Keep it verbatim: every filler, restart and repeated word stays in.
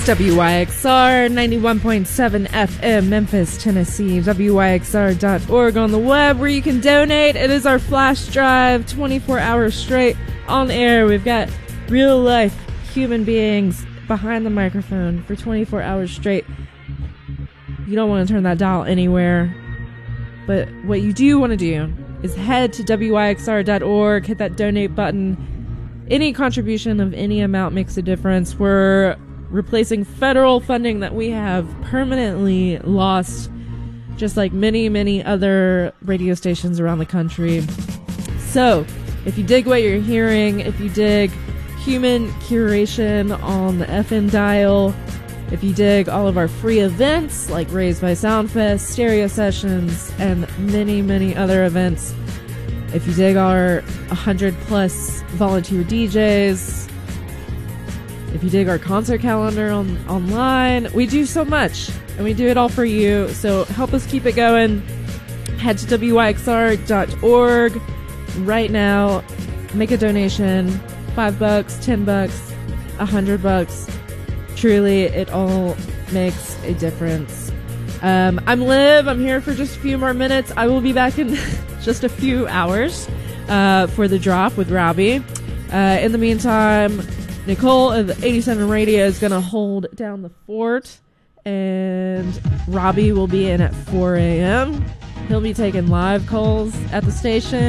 W Y X R ninety-one point seven F M, Memphis, Tennessee. W Y X R dot org on the web, where you can donate. It is our flash drive, twenty-four hours straight on air. We've got real life human beings behind the microphone for twenty-four hours straight. You don't want to turn that dial anywhere. But what you do want to do is head to W Y X R dot org, hit that donate button. Any contribution of any amount makes a difference. We're replacing federal funding that we have permanently lost, just like many, many other radio stations around the country. So, if you dig what you're hearing, if you dig human curation on the F M dial, if you dig all of our free events like Raised by Soundfest, Stereo Sessions, and many, many other events, if you dig our one hundred plus volunteer D Js, if you dig our concert calendar on online, we do so much, and we do it all for you. So help us keep it going. Head to W Y X R dot org right now. Make a donation. Five bucks, ten bucks, a hundred bucks. Truly, it all makes a difference. Um, I'm Liv. I'm here for just a few more minutes. I will be back in just a few hours uh, for the drop with Robbie. Uh, in the meantime, Nicole of eighty-seven Radio is going to hold down the fort, and Robbie will be in at four a.m. He'll be taking live calls at the station.